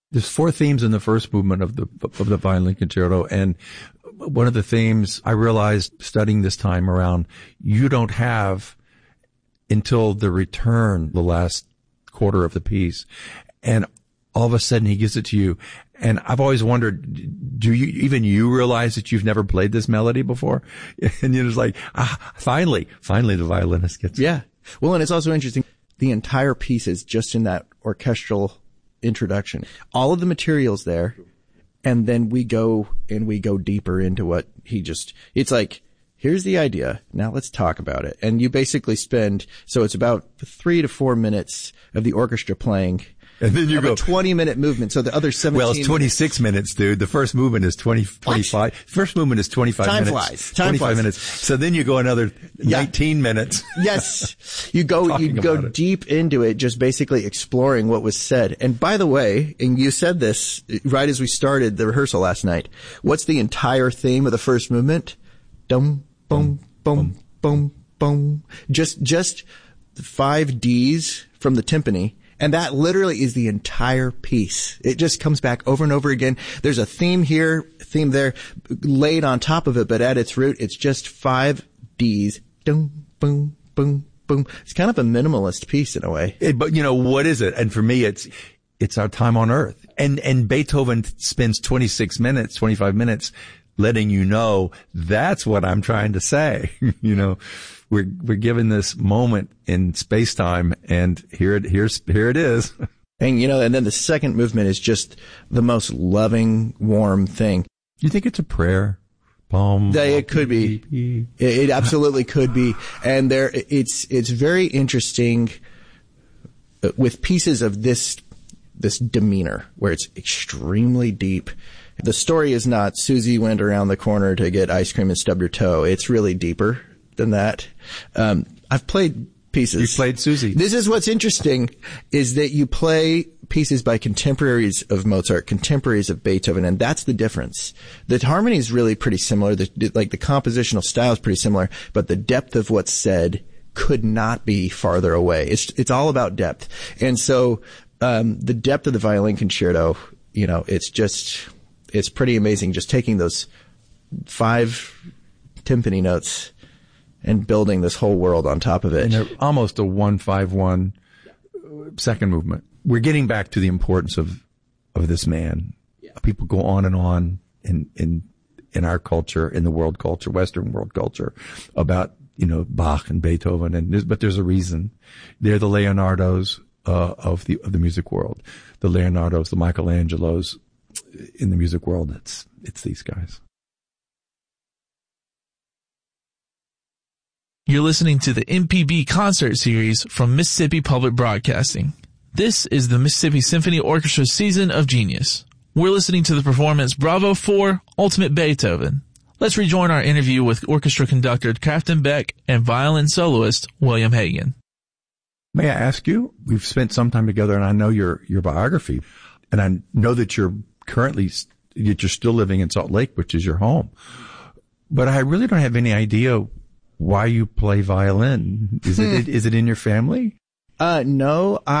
There's four themes in the first movement of the violin concerto, and one of the themes I realized studying this time around, you don't have until the return, the last quarter of the piece, and all of a sudden he gives it to you. And I've always wondered, do you realize that you've never played this melody before? And you're just like, finally the violinist gets it. Yeah. Well, and it's also interesting, the entire piece is just in that orchestral introduction. All of the material's there, and then we go deeper into what it's like, here's the idea, now let's talk about it. And you basically so it's about 3 to 4 minutes of the orchestra playing. And then you go a 20-minute movement. So the other 17 Well, it's 26 minutes, dude. The first movement is 25. First movement is 25 Time minutes. flies. Time 25 flies. minutes. So then you go another 19 minutes. Yes. You go deep into it, just basically exploring what was said. And by the way, and you said this right as we started the rehearsal last night, what's the entire theme of the first movement? Dum, boom, boom, boom, boom. Just 5 Ds from the timpani. And that literally is the entire piece. It just comes back over and over again. There's a theme here, theme there, laid on top of it, but at its root, it's just 5 Ds. Boom, boom, boom, boom. It's kind of a minimalist piece in a way. But you know, what is it? And for me, it's our time on earth. And Beethoven spends 25 minutes letting you know that's what I'm trying to say. You know, we're given this moment in space-time, and here it is. And, you know, and then the second movement is just the most loving, warm thing. You think it's a prayer? It could be. It absolutely could be. And it's very interesting with pieces of this demeanor where it's extremely deep. The story is not Susie went around the corner to get ice cream and stubbed her toe. It's really deeper than that. I've played pieces. You played Susie. This is what's interesting, is that you play pieces by contemporaries of Mozart, contemporaries of Beethoven, and that's the difference. The harmony is really pretty similar. The compositional style is pretty similar, but the depth of what's said could not be farther away. It's all about depth. And so, the depth of the violin concerto, you know, it's pretty amazing, just taking those 5 timpani notes and building this whole world on top of it. And they're almost a 1-5-1 second movement. We're getting back to the importance of this man. Yeah. People go on and on in our culture, in the world culture, Western world culture, about, you know, Bach and Beethoven, but there's a reason. They're the Leonardos of the music world. The Leonardos, the Michelangelos in the music world. It's these guys. You're listening to the MPB concert series from Mississippi Public Broadcasting. This is the Mississippi Symphony Orchestra Season of Genius. We're listening to the performance Bravo 4, Ultimate Beethoven. Let's rejoin our interview with orchestra conductor Crafton Beck and violin soloist William Hagen. May I ask you, we've spent some time together, and I know your biography, and I know that you're still living in Salt Lake, which is your home. But I really don't have any idea why you play violin. Is it in your family? No,